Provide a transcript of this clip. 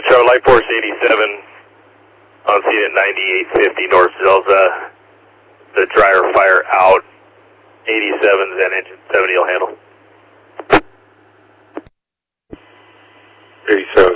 Charlie Light Force 87 on scene at 9850 North Zelza. The dryer fire out. 87s and engine 70 will handle. 87.